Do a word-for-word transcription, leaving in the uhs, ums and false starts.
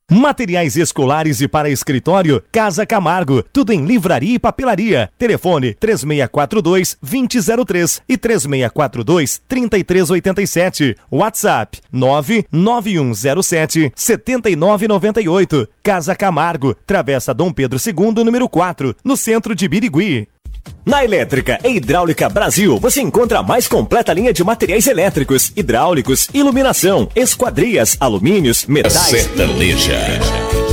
Materiais escolares e para escritório, Casa Camargo. Tudo em livraria e papelaria. Telefone três seis quatro dois, dois zero zero três e três seis quatro dois, três três oito sete. WhatsApp nove nove um zero sete, sete nove nove oito. Casa Camargo, Travessa Dom Pedro segundo, número quatro, no centro de Birigui. Na Elétrica e Hidráulica Brasil, você encontra a mais completa linha de materiais elétricos, hidráulicos, iluminação, esquadrias, alumínios, metais. Sertaneja.